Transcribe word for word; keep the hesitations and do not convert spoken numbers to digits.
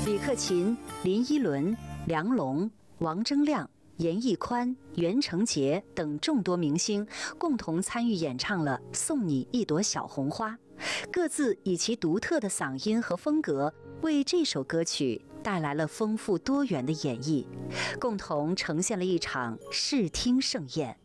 李克勤、林依轮、梁龙、王铮亮、严屹宽、袁成杰等众多明星共同参与演唱了《送你一朵小红花》，各自以其独特的嗓音和风格，为这首歌曲带来了丰富多元的演绎，共同呈现了一场视听盛宴。